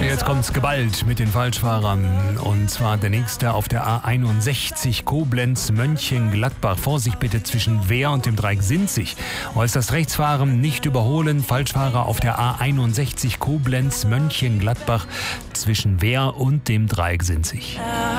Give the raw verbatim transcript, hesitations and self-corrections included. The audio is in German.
jetzt kommt's geballt mit den Falschfahrern. Und zwar der nächste auf der A einundsechzig Koblenz-Mönchengladbach. Vorsicht bitte zwischen Wehr und dem Dreieck Sinzig. Äußerst Rechtsfahren nicht überholen. Falschfahrer auf der A einundsechzig Koblenz-Mönchengladbach zwischen Wehr und dem Dreieck Sinzig.